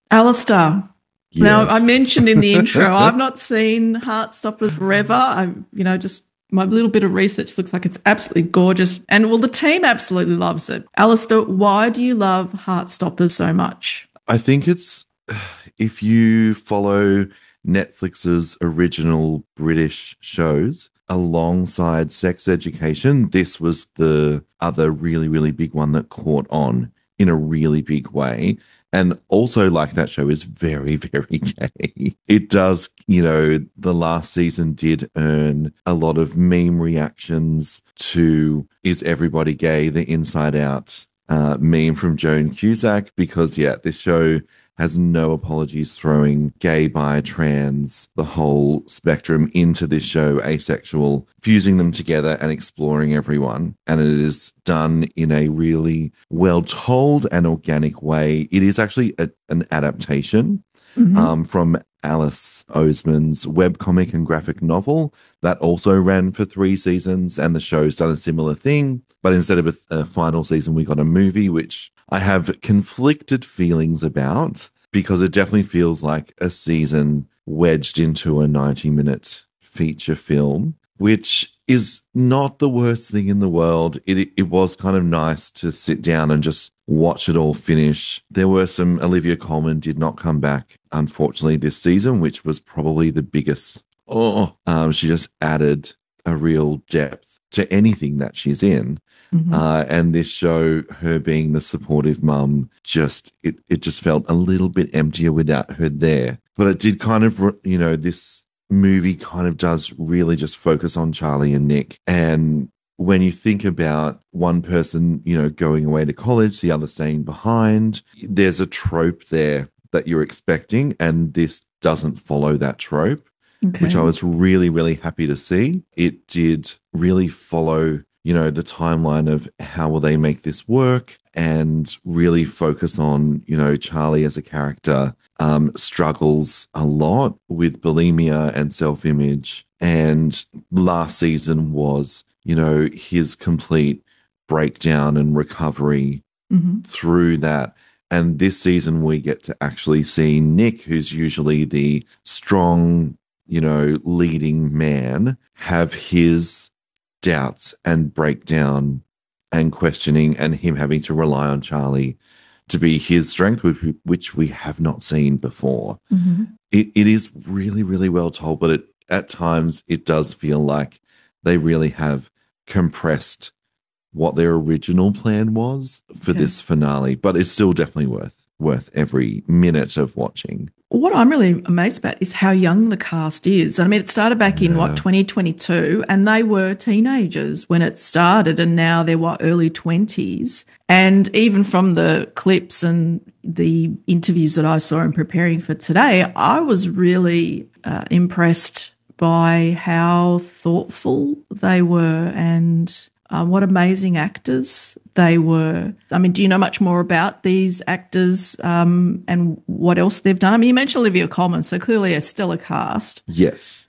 Alistair. Now, I Yes. mentioned in the intro, I've not seen Heartstopper forever. Just my little bit of research looks like it's absolutely gorgeous. And well, the team absolutely loves it. Alistair, why do you love Heartstoppers so much? I think it's if you follow Netflix's original British shows alongside Sex Education, this was the other really, really big one that caught on in a really big way. And also, like that show is very, very gay. It does, the last season did earn a lot of meme reactions to Is Everybody Gay? The Inside Out meme from Joan Cusack, because, yeah, this show has no apologies throwing gay, bi, trans, the whole spectrum into this show, asexual, fusing them together and exploring everyone. And it is done in a really well told and organic way. It is actually an adaptation from Alice Oseman's webcomic and graphic novel that also ran for 3 seasons, and the show's done a similar thing. But instead of a final season, we got a movie, which I have conflicted feelings about because it definitely feels like a season wedged into a 90-minute feature film, which is not the worst thing in the world. It was kind of nice to sit down and just watch it all finish. There were some Olivia Colman did not come back, unfortunately, this season, which was probably the biggest. She just added a real depth to anything that she's in. And this show, her being the supportive mum, it just felt a little bit emptier without her there. But it did kind of, this movie kind of does really just focus on Charlie and Nick. And when you think about one person, going away to college, the other staying behind, there's a trope there that you're expecting, and this doesn't follow that trope, which I was really, really happy to see. It did really follow the timeline of how will they make this work, and really focus on, Charlie as a character struggles a lot with bulimia and self-image. And last season was, his complete breakdown and recovery through that. And this season we get to actually see Nick, who's usually the strong, leading man, have his doubts and breakdown and questioning, and him having to rely on Charlie to be his strength, which we have not seen before. It is really, really well told, but at times it does feel like they really have compressed what their original plan was for this finale, but it's still definitely worth every minute of watching. What I'm really amazed about is how young the cast is. I mean, it started back in 2022, and they were teenagers when it started, and now they're early 20s. And even from the clips and the interviews that I saw in preparing for today, I was really impressed by how thoughtful they were, and what amazing actors they were. I mean, do you know much more about these actors and what else they've done? I mean, you mentioned Olivia Colman, so clearly a stellar cast. Yes.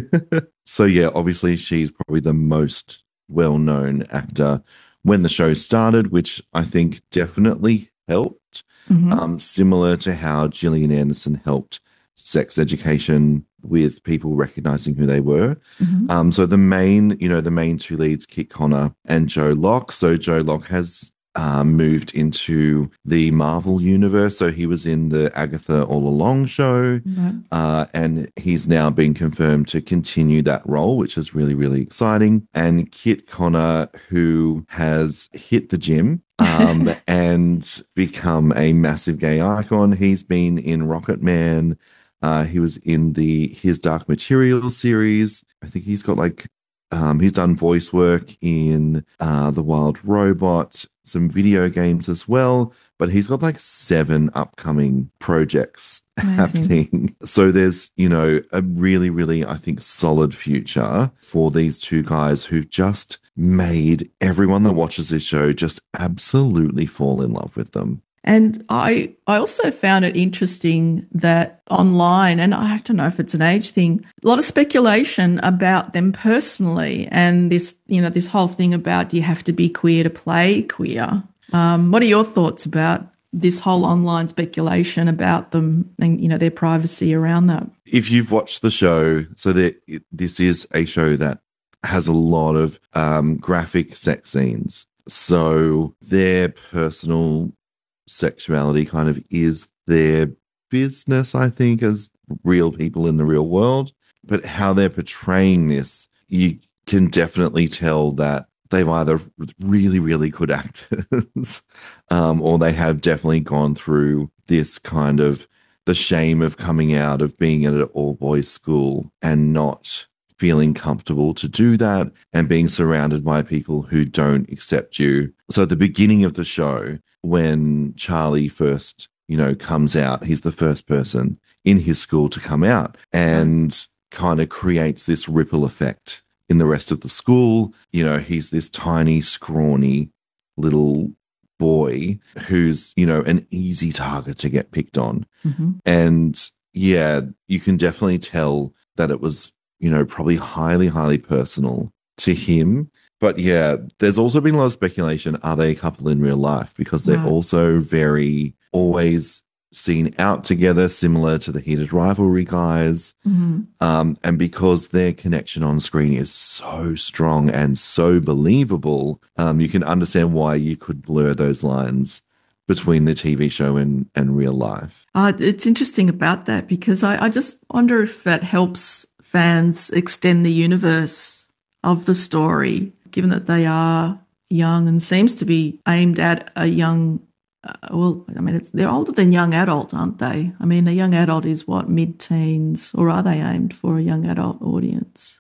So, yeah, obviously she's probably the most well-known actor when the show started, which I think definitely helped. Similar to how Gillian Anderson helped Sex Education with people recognizing who they were. So the main two leads, Kit Connor and Joe Locke. So Joe Locke has moved into the Marvel universe. So he was in the Agatha All Along show, and he's now been confirmed to continue that role, which is really, really exciting. And Kit Connor, who has hit the gym and become a massive gay icon. He's been in Rocket Man. He was in his Dark Materials series. I think he's got he's done voice work in The Wild Robot, some video games as well, but he's got 7 upcoming projects happening. So there's, a really, really, I think, solid future for these two guys who've just made everyone that watches this show just absolutely fall in love with them. And I also found it interesting that online, and I don't know if it's an age thing, a lot of speculation about them personally, and this whole thing about, do you have to be queer to play queer? What are your thoughts about this whole online speculation about them and, you know, their privacy around that. If you've watched the show, so this is a show that has a lot of graphic sex scenes. So their personal sexuality kind of is their business, I think, as real people in the real world. But how they're portraying this, you can definitely tell that they've either really, really good actors or they have definitely gone through this kind of the shame of coming out of being at an all-boys school and not feeling comfortable to do that and being surrounded by people who don't accept you. So at the beginning of the show, when Charlie first, you know, comes out, he's the first person in his school to come out and kind of creates this ripple effect in the rest of the school. You know, he's this tiny, scrawny little boy who's, you know, an easy target to get picked on. Mm-hmm. And yeah, you can definitely tell that it was, you know, probably highly, highly personal to him. But yeah, there's also been a lot of speculation. Are they a couple in real life? Because they're also very always seen out together, similar to the Heated Rivalry guys. Mm-hmm. And because their connection on screen is so strong and so believable, you can understand why you could blur those lines between the TV show and real life. It's interesting about that because I just wonder if that helps fans extend the universe of the story, given that they are young and seems to be aimed at a young they're older than young adult, aren't they? I mean, a young adult is what, mid-teens, or are they aimed for a young adult audience?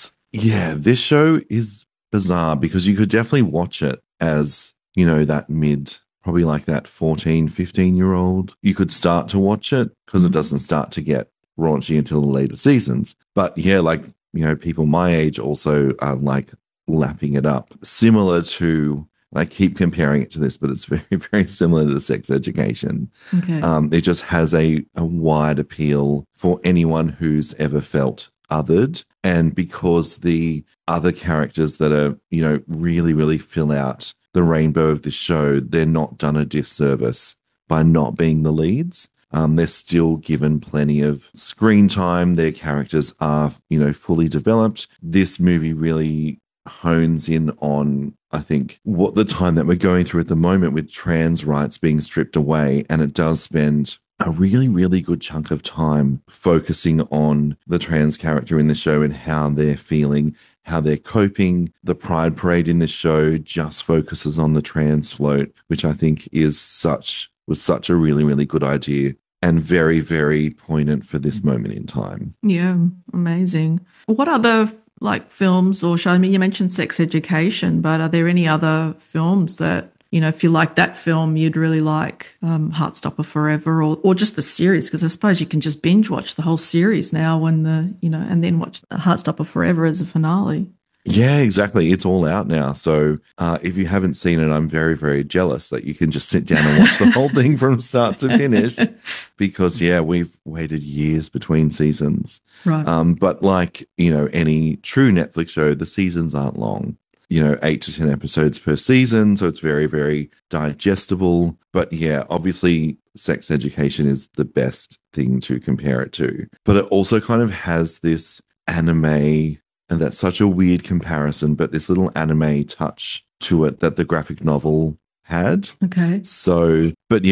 This show is bizarre because you could definitely watch it as, you know, that probably like that 14, 15-year-old. You could start to watch it because it doesn't start to get raunchy until the later seasons. But yeah, like, you know, people my age also are like lapping it up. Similar to, I keep comparing it to this, but it's very, very similar to Sex Education. Okay. It just has a wide appeal for anyone who's ever felt othered. And because the other characters that are, you know, really, really fill out the rainbow of this show, they're not done a disservice by not being the leads. They're still given plenty of screen time. Their characters are, you know, fully developed. This movie really hones in on, I think, what the time that we're going through at the moment with trans rights being stripped away. And it does spend a really, really good chunk of time focusing on the trans character in the show and how they're feeling, how they're coping. The Pride Parade in this show just focuses on the trans float, which I think was such a really, really good idea and very, very poignant for this moment in time. Yeah, amazing. What other films or shows? I mean, you mentioned Sex Education, but are there any other films that, you know, if you like that film, you'd really like Heartstopper Forever or just the series? Because I suppose you can just binge watch the whole series now and then watch Heartstopper Forever as a finale. Yeah, exactly. It's all out now. So if you haven't seen it, I'm very, very jealous that you can just sit down and watch the whole thing from start to finish because, yeah, we've waited years between seasons. Right. But like, you know, any true Netflix show, the seasons aren't long, you know, 8 to 10 episodes per season. So it's very, very digestible. But yeah, obviously Sex Education is the best thing to compare it to. But it also kind of has this anime. And that's such a weird comparison, but this little anime touch to it that the graphic novel had. Okay. So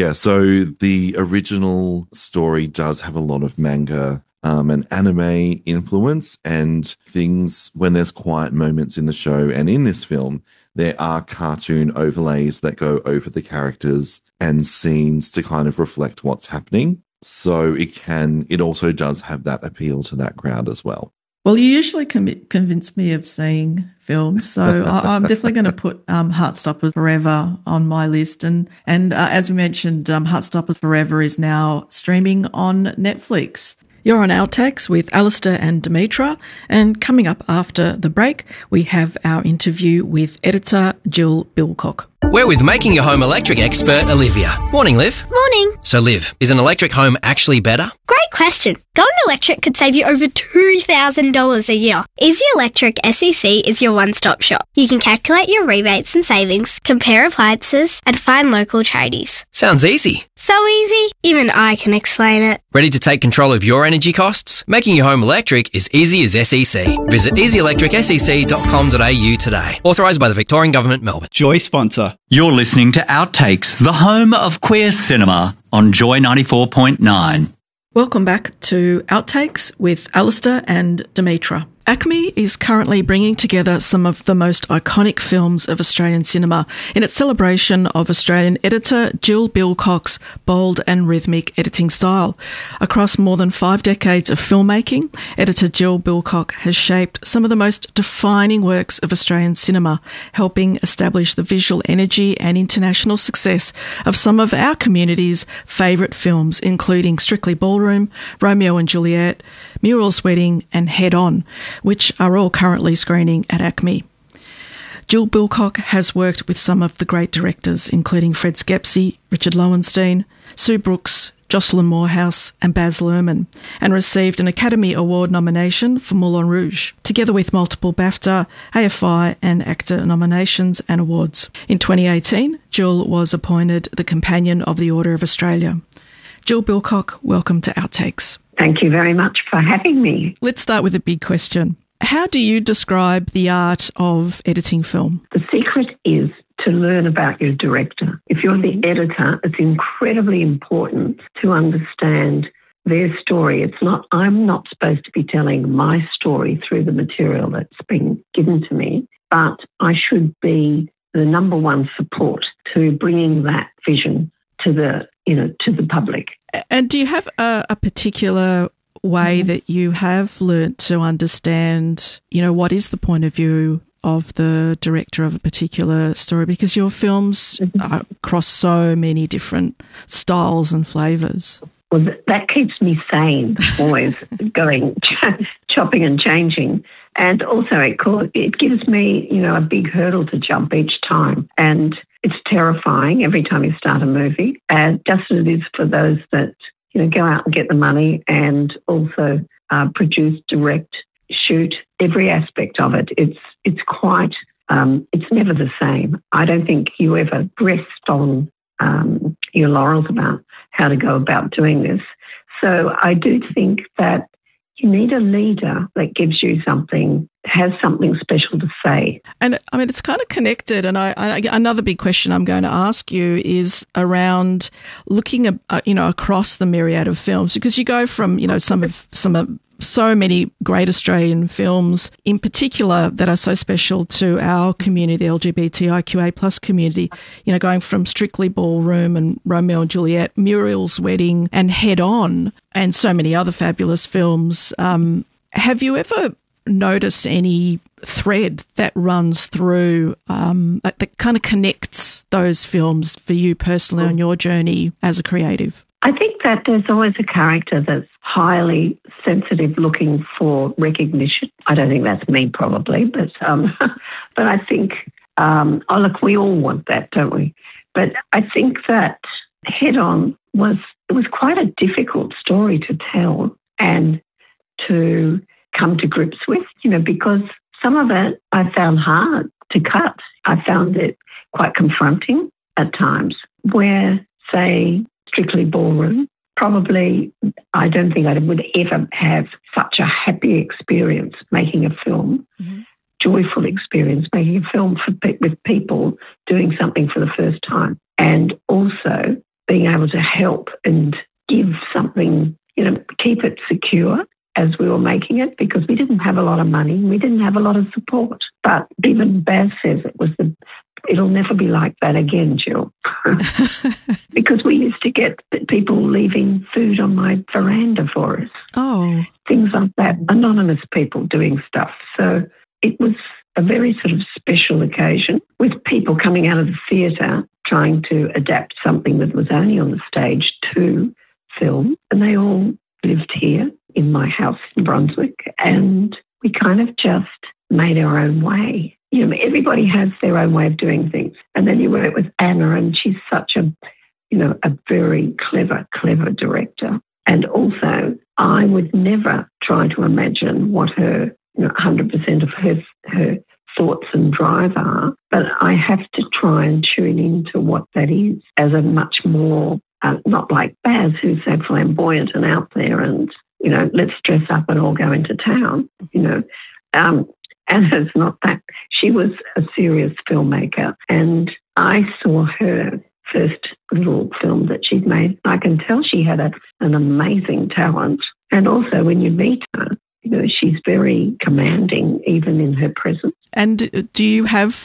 the original story does have a lot of manga and anime influence and things. When there's quiet moments in the show and in this film, there are cartoon overlays that go over the characters and scenes to kind of reflect what's happening. So it also does have that appeal to that crowd as well. Well, you usually convince me of seeing films, so I'm definitely going to put Heartstopper Forever on my list. And as we mentioned, Heartstopper Forever is now streaming on Netflix. You're on Outtakes with Alistair and Demetra, and coming up after the break, we have our interview with editor Jill Bilcock. We're with Making Your Home Electric expert Olivia. Morning, Liv. Morning. So, Liv, is an electric home actually better? Great question. Going electric could save you over $2,000 a year. Easy Electric SEC is your one-stop shop. You can calculate your rebates and savings, compare appliances, and find local tradies. Sounds easy. So easy, even I can explain it. Ready to take control of your energy costs? Making your home electric is easy as SEC. Visit easyelectricsec.com.au today. Authorised by the Victorian Government, Melbourne. Joy sponsor. You're listening to Outtakes, the home of queer cinema on Joy 94.9. Welcome back to Outtakes with Alistair and Demetra. ACME is currently bringing together some of the most iconic films of Australian cinema in its celebration of Australian editor Jill Bilcock's bold and rhythmic editing style. Across more than 5 decades of filmmaking, editor Jill Bilcock has shaped some of the most defining works of Australian cinema, helping establish the visual energy and international success of some of our community's favourite films, including Strictly Ballroom, Romeo and Juliet, Muriel's Wedding and Head On, which are all currently screening at ACME. Jill Bilcock has worked with some of the great directors, including Fred Skepsey, Richard Lowenstein, Sue Brooks, Jocelyn Moorhouse and Baz Luhrmann, and received an Academy Award nomination for Moulin Rouge, together with multiple BAFTA, AFI and ACTA nominations and awards. In 2018, Jill was appointed the Companion of the Order of Australia. Jill Bilcock, welcome to Outtakes. Thank you very much for having me. Let's start with a big question. How do you describe the art of editing film? The secret is to learn about your director. If you're the editor, it's incredibly important to understand their story. I'm not supposed to be telling my story through the material that's been given to me, but I should be the number one support to bringing that vision to the public. And do you have a particular way that you have learnt to understand, what is the point of view of the director of a particular story? Because your films are across so many different styles and flavours. Well, that keeps me sane, always going, chopping and changing. And also it gives me, a big hurdle to jump each time. And it's terrifying every time you start a movie, and just as it is for those that, go out and get the money and also produce, direct, shoot, every aspect of it. It's quite, it's never the same. I don't think you ever rest on your laurels about how to go about doing this. So I do think that you need a leader that gives you has something special to say. And I mean, it's kind of connected. And another big question I'm going to ask you is around looking at, across the myriad of films, because you go from, so many great Australian films in particular that are so special to our community, the LGBTIQA plus community, going from Strictly Ballroom and Romeo and Juliet, Muriel's Wedding and Head On, and so many other fabulous films. Have you ever noticed any thread that runs through, that kind of connects those films for you personally on your journey as a creative? I think that there's always a character that's highly sensitive, looking for recognition. I don't think that's me, probably, but I think, look, we all want that, don't we? But I think that Head On was quite a difficult story to tell and to come to grips with, because some of it I found hard to cut. I found it quite confronting at times, where, say, Strictly Ballroom, probably I don't think I would ever have such a happy experience making a film, joyful experience making a film with people doing something for the first time, and also being able to help and give something, keep it secure as we were making it, because we didn't have a lot of money, we didn't have a lot of support. But even Baz says it'll never be like that again, Jill. Because we used to get people leaving food on my veranda for us. Oh. Things like that, anonymous people doing stuff. So it was a very sort of special occasion, with people coming out of the theatre trying to adapt something that was only on the stage to film. And they all lived here in my house in Brunswick, and we kind of just made our own way. everybody has their own way of doing things. And then you work with Anna, and she's such a very clever director. And also, I would never try to imagine what her 100% of her thoughts and drive are, but I have to try and tune into what that is as a much more, not like Baz, who's so flamboyant and out there and, let's dress up and all go into town, Anna's not that. She was a serious filmmaker, and I saw her first little film that she'd made. I can tell she had an amazing talent. And also when you meet her, she's very commanding even in her presence. And do you have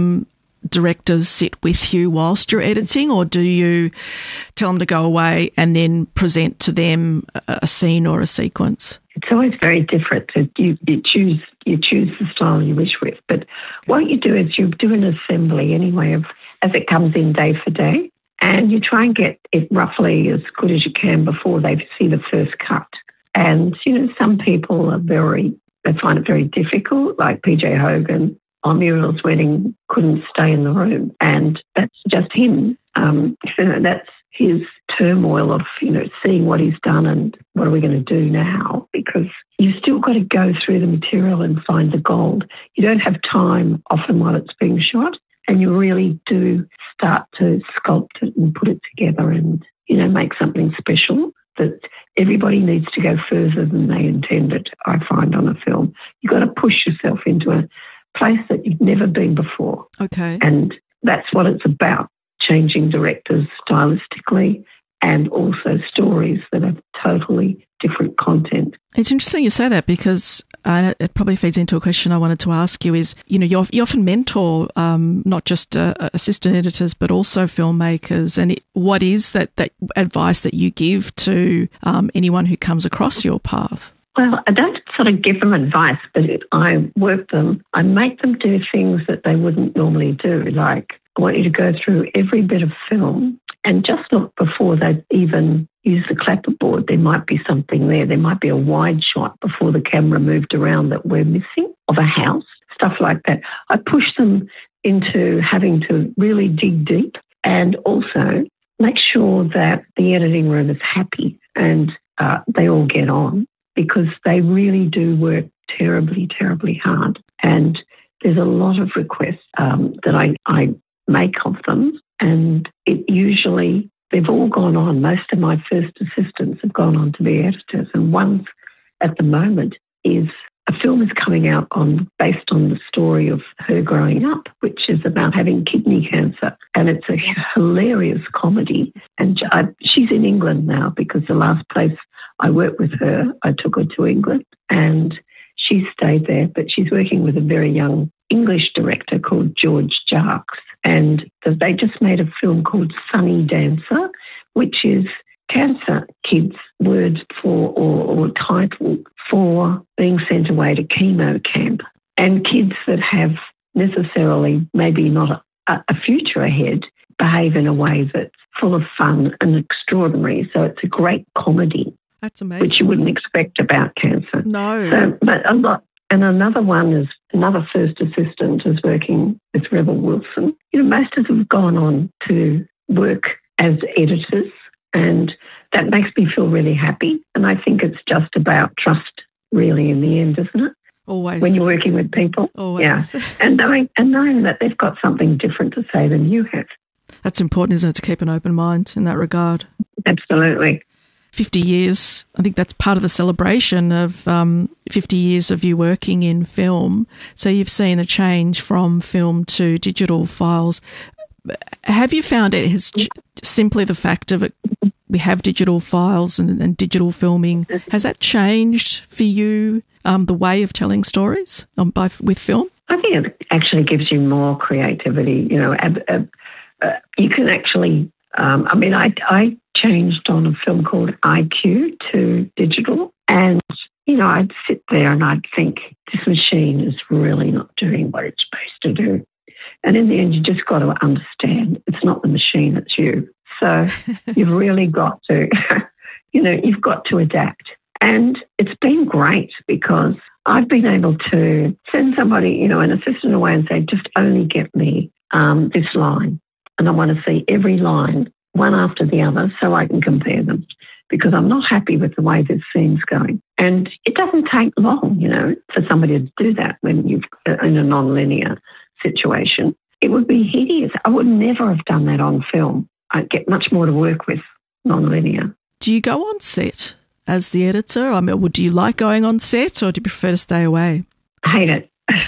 directors sit with you whilst you're editing, or do you tell them to go away and then present to them a scene or a sequence? It's always very different. You choose the style you wish with. But what you do is you do an assembly anyway as it comes in day for day, and you try and get it roughly as good as you can before they see the first cut. And, some people they find it very difficult, like PJ Hogan on Muriel's Wedding couldn't stay in the room. And that's just him. That's his turmoil of, seeing what he's done and what are we going to do now? Because you've still got to go through the material and find the gold. You don't have time often while it's being shot, and you really do start to sculpt it and put it together and, make something special that everybody needs to go further than they intended, I find, on a film. You've got to push yourself into a place that you've never been before. Okay. And that's what it's about, changing directors stylistically and also stories that have totally different content. It's interesting you say that, because it probably feeds into a question I wanted to ask you is, you often mentor not just assistant editors but also filmmakers. And what is that advice that you give to anyone who comes across your path? Well, I don't sort of give them advice, but I work them. I make them do things that they wouldn't normally do. Like, I want you to go through every bit of film and just look before they even use the clapperboard. There might be something there. There might be a wide shot before the camera moved around that we're missing of a house, stuff like that. I push them into having to really dig deep and also make sure that the editing room is happy and they all get on, because they really do work terribly, terribly hard. And there's a lot of requests that I make of them, and it usually, they've all gone on. Most of my first assistants have gone on to be editors, and one at the moment is a film is coming out based on the story of her growing up, which is about having kidney cancer, and it's a hilarious comedy. And she's in England now, because the last place I worked with her, I took her to England, and she stayed there, but she's working with a very young English director called George Jarks, and they just made a film called Sunny Dancer, which is cancer kids' word for or title for being sent away to chemo camp, and kids that have necessarily maybe not a future ahead behave in a way that's full of fun and extraordinary. So it's a great comedy. That's amazing. Which you wouldn't expect about cancer. No. So, but a lot. And another one is, another first assistant is working with Rebel Wilson. Most of them have gone on to work as editors, and that makes me feel really happy. And I think it's just about trust, really, in the end, isn't it? Always. When you're working with people. Always. Yeah. And knowing that they've got something different to say than you have. That's important, isn't it, to keep an open mind in that regard? Absolutely. 50 years, I think that's part of the celebration of 50 years of you working in film. So you've seen a change from film to digital files. Have you found it has simply the fact of it, we have digital files and digital filming, has that changed for you the way of telling stories with film? I think it actually gives you more creativity. You can actually, I changed on a film called IQ to digital, and I'd sit there and I'd think, this machine is really not doing what it's supposed to do. And in the end, you just got to understand it's not the machine, it's you. So you've really got to, you've got to adapt. And it's been great because I've been able to send somebody, an assistant away and say, just only get me this line. And I want to see every line, one after the other, so I can compare them, because I'm not happy with the way this scene's going. And it doesn't take long, for somebody to do that when you're in a non-linear situation. It would be hideous. I would never have done that on film. I'd get much more to work with non-linear. Do you go on set as the editor? I mean, do you like going on set, or do you prefer to stay away? I hate it.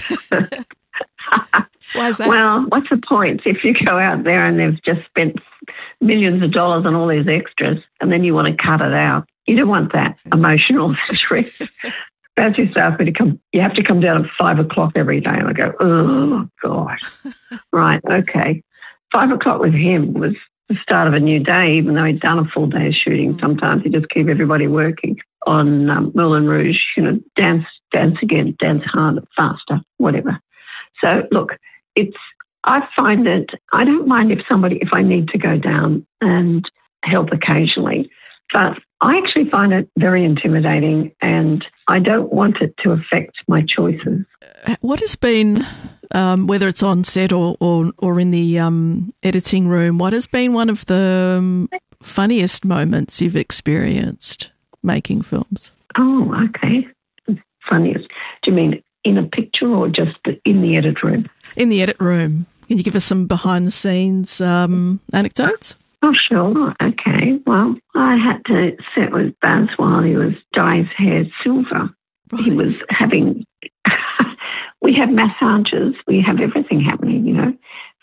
Why is that? Well, what's the point if you go out there and they've just spent millions of dollars on all these extras and then you want to cut it out? You don't want that emotional stress. As you asked me to come, you have to come down at 5 o'clock every day. And I go, oh, God. Right, okay. 5 o'clock with him was the start of a new day, even though he'd done a full day of shooting. Sometimes he just keep everybody working on Moulin Rouge, dance again, dance harder, faster, whatever. So, look, I find that I don't mind if I need to go down and help occasionally, but I actually find it very intimidating and I don't want it to affect my choices. What has been, whether it's on set or in the editing room, what has been one of the funniest moments you've experienced making films? Oh, okay. Funniest. Do you mean in a picture or just in the edit room? In the edit room. Can you give us some behind-the-scenes anecdotes? Oh, sure. Okay. Well, I had to sit with Baz while he was dyeing his hair silver. Right. He was having... we have massages. We have everything happening,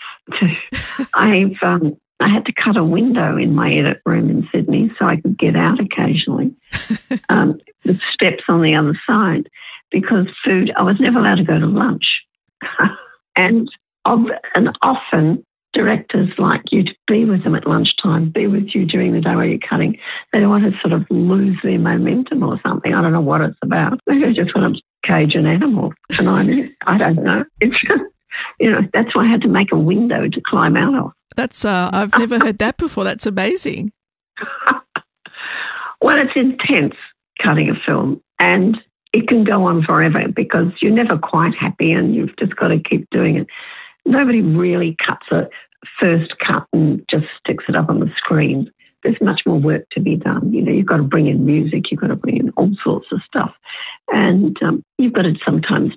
I had to cut a window in my edit room in Sydney so I could get out occasionally. With steps on the other side, because I was never allowed to go to lunch. And often directors like you to be with them at lunchtime, be with you during the day while you're cutting. They don't want to sort of lose their momentum or something. I don't know what it's about. Maybe they just want to cage an animal. And I don't know. It's that's why I had to make a window to climb out of. That's I've never heard that before. That's amazing. Well, it's intense cutting a film, and it can go on forever because you're never quite happy and you've just got to keep doing it. Nobody really cuts a first cut and just sticks it up on the screen. There's much more work to be done. You've got to bring in music, you've got to bring in all sorts of stuff. And you've got to sometimes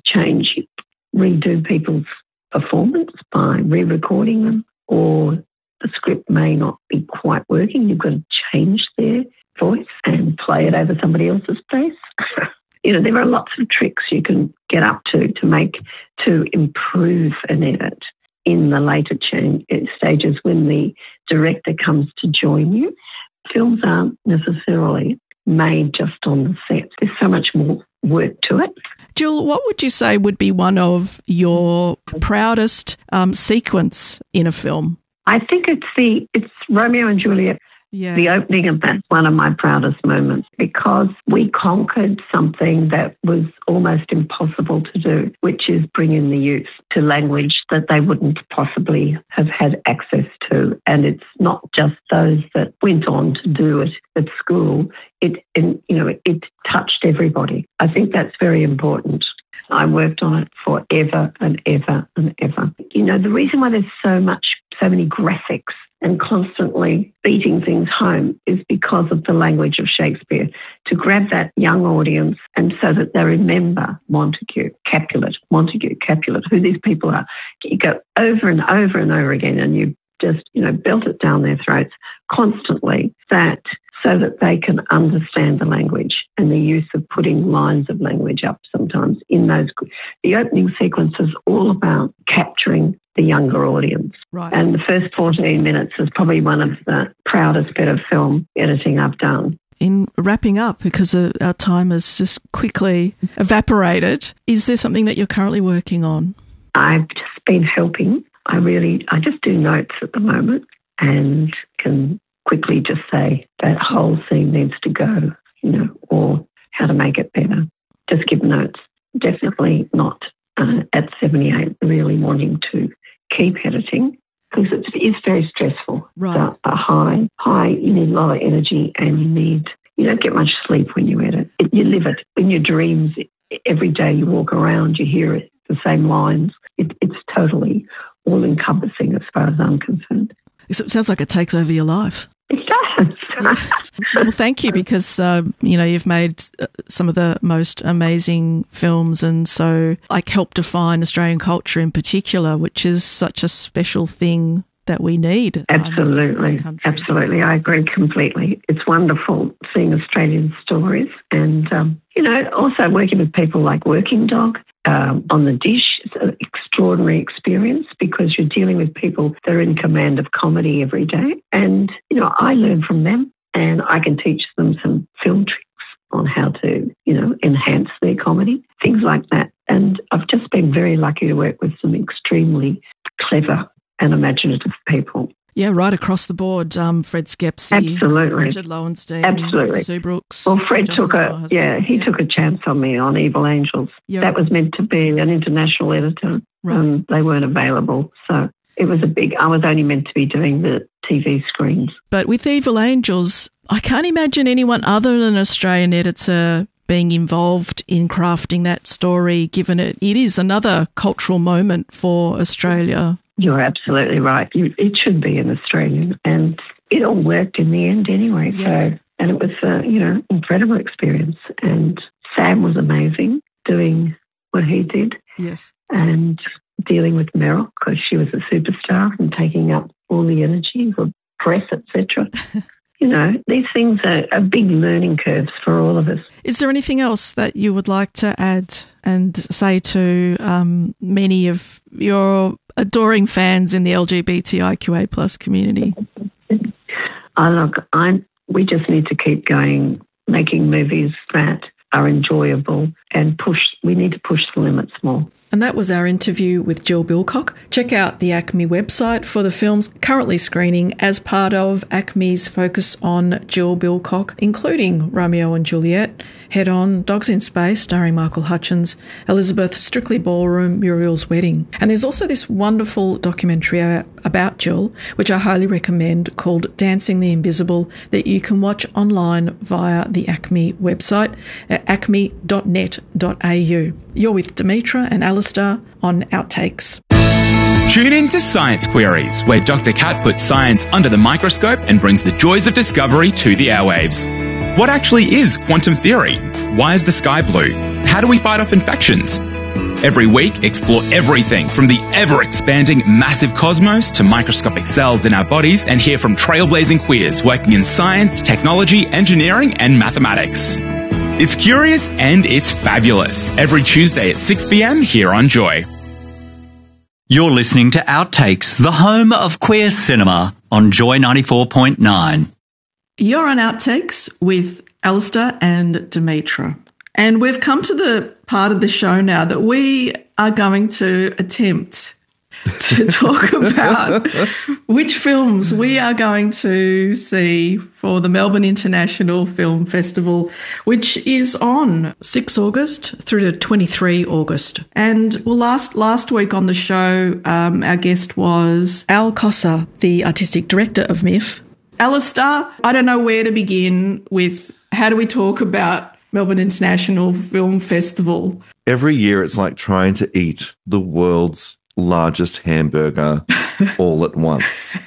redo people's performance by re-recording them, or the script may not be quite working. You've got to change their voice and play it over somebody else's face. There are lots of tricks you can get up to improve an edit in the later stages when the director comes to join you. Films aren't necessarily made just on the set. There's so much more work to it. Jill, what would you say would be one of your proudest sequence in a film? I think it's Romeo and Juliet. Yeah. The opening of that's one of my proudest moments, because we conquered something that was almost impossible to do, which is bring in the youth to language that they wouldn't possibly have had access to. And it's not just those that went on to do it at school. It touched everybody. I think that's very important. I worked on it forever and ever and ever. The reason why there's so many graphics and constantly beating things home is because of the language of Shakespeare, to grab that young audience and so that they remember Montague, Capulet, who these people are. You go over and over and over again and you just, belt it down their throats constantly, so that they can understand the language, and the use of putting lines of language up sometimes in those. The opening sequence is all about capturing the younger audience. Right. And the first 14 minutes is probably one of the proudest bit of film editing I've done. In wrapping up, because our time has just quickly evaporated, is there something that you're currently working on? I've just been helping. I just do notes at the moment and can quickly just say that whole scene needs to go, or how to make it better. Just give notes. Definitely not at 78 really wanting to keep editing, because it is very stressful. Right. So a high, you need a lot of energy and you need You don't get much sleep when you edit. You live it. In your dreams, every day you walk around, you hear it, the same lines. It's totally all-encompassing as far as I'm concerned. It sounds like it takes over your life. It does. Well, thank you, because, you've made some of the most amazing films, and so help define Australian culture in particular, which is such a special thing that we need. Absolutely. As a country. Absolutely. I agree completely. It's wonderful seeing Australian stories and, also working with people like Working Dog on the dish. It's an extraordinary experience because you're dealing with people that are in command of comedy every day. And, I learn from them and I can teach them some film tricks on how to, enhance their comedy, things like that. And I've just been very lucky to work with some extremely clever and imaginative people. Yeah, right across the board. Fred Skepsey, absolutely, Richard Lowenstein, absolutely, Sue Brooks. Well, Fred took a chance on me on Evil Angels. Yeah. That was meant to be an international editor, right. and they weren't available, so it was I was only meant to be doing the TV screens. But with Evil Angels, I can't imagine anyone other than an Australian editor being involved in crafting that story, given it is another cultural moment for Australia. You're absolutely right. It should be an Australian, and it all worked in the end anyway. Yes. So, and it was incredible experience. And Sam was amazing doing what he did. Yes, and dealing with Meryl because she was a superstar and taking up all the energy for press, etc. These things are big learning curves for all of us. Is there anything else that you would like to add and say to many of your adoring fans in the LGBTIQA plus community? We just need to keep going, making movies that are enjoyable and we need to push the limits more. And that was our interview with Jill Bilcock. Check out the ACMI website for the films currently screening as part of ACMI's focus on Jill Bilcock, including Romeo and Juliet, Head On, Dogs in Space, starring Michael Hutchins, Elizabeth, Strictly Ballroom, Muriel's Wedding. And there's also this wonderful documentary about Jill, which I highly recommend, called Dancing the Invisible, that you can watch online via the ACMI website at acme.net.au. You're with Demetra and Alistair on Outtakes. Tune in to Science Queries, where Dr. Kat puts science under the microscope and brings the joys of discovery to the airwaves. What actually is quantum theory? Why is the sky blue? How do we fight off infections? Every week, explore everything from the ever-expanding massive cosmos to microscopic cells in our bodies and hear from trailblazing queers working in science, technology, engineering, and mathematics. It's curious and it's fabulous. Every Tuesday at 6 p.m. here on Joy. You're listening to Outtakes, the home of queer cinema on Joy 94.9. You're on Outtakes with Alistair and Demetra. And we've come to the part of the show now that we are going to attempt to talk about which films we are going to see for the Melbourne International Film Festival, which is on 6 August through to 23 August. And well, last week on the show, our guest was Al Cossa, the artistic director of MIF. Alistair, I don't know where to begin with. How do we talk about Melbourne International Film Festival? Every year it's like trying to eat the world's largest hamburger all at once.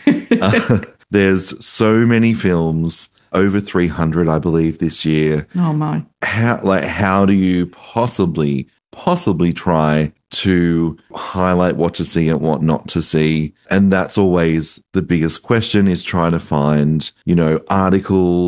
There's so many films, over 300, I believe, this year. Oh my! How do you possibly try to highlight what to see and what not to see? And that's always the biggest question: is trying to find, articles